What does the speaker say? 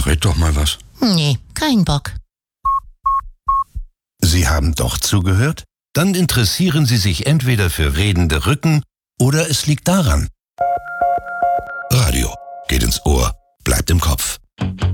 red doch mal was. Nee, kein Bock. Sie haben doch zugehört? Dann interessieren Sie sich entweder für redende Rücken oder es liegt daran. Radio geht ins Ohr, bleibt im Kopf.